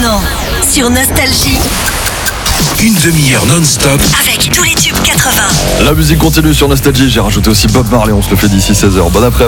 maintenant sur Nostalgie. Une demi-heure non-stop avec tous les tubes 80. La musique continue sur Nostalgie. J'ai rajouté aussi Bob Marley. On se le fait d'ici 16h. Bon après.